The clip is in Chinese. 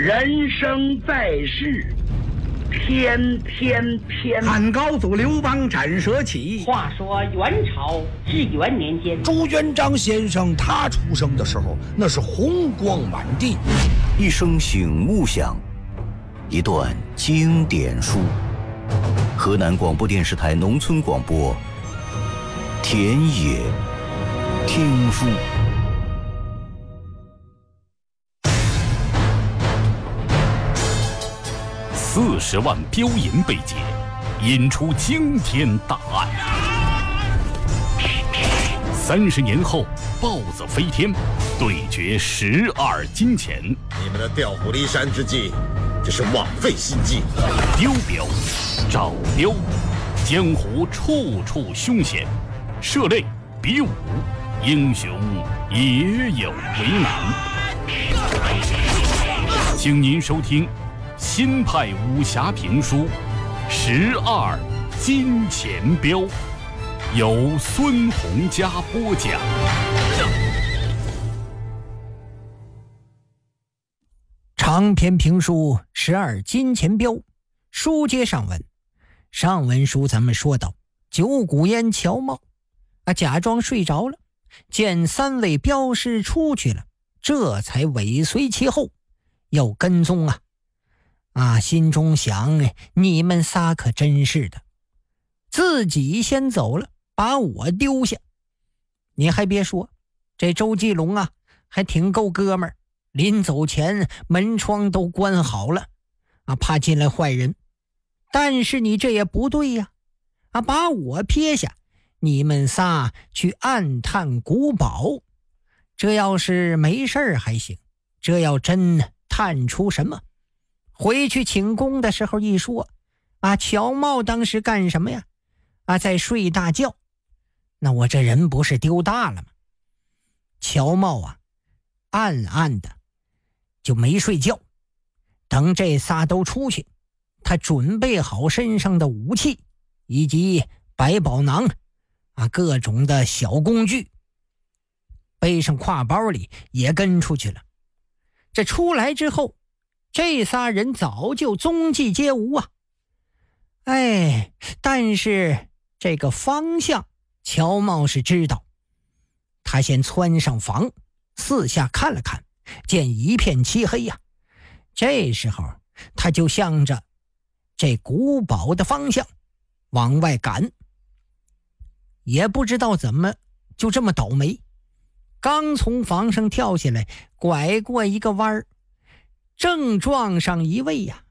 人生在世，天天偏。 汉高祖刘邦斩蛇起。 话说元朝至元年间， 朱元璋先生他出生的时候，那是红光满地。 一声醒悟响，一段经典书。河南广播电视台农村广播，田野听书。 40万标银被劫，引出惊天大案。30年后，豹子飞天，对决12金钱。 你们的调虎离山之计，这是枉费心机。 丢镖、找镖，江湖处处凶险，涉猎比武，英雄也有为难。请您收听新派武侠评书《12金钱镖》，由孙洪嘉播讲。 长篇评书《12金钱镖》，书接上文。上文书咱们说到，九股烟乔茂假装睡着了，见3位镖师出去了，这才尾随其后，要跟踪心中想，你们仨可真是的，自己先走了，把我丢下。你还别说，这周继龙还挺够哥们儿，临走前门窗都关好了怕进来坏人。但是你这也不对呀把我撇下，你们仨去暗探古堡。这要是没事儿还行，这要真探出什么，回去请功的时候一说乔茂当时干什么呀在睡大觉，那我这人不是丢大了吗？乔茂暗暗的就没睡觉，等这仨都出去，他准备好身上的武器以及百宝囊各种的小工具，背上挎包里也跟出去了。这出来之后，这仨人早就踪迹皆无但是这个方向乔茂是知道。他先窜上房，四下看了看，见一片漆黑这时候他就向着这古堡的方向往外赶。也不知道怎么就这么倒霉，刚从房上跳下来，拐过一个弯儿，正撞上一位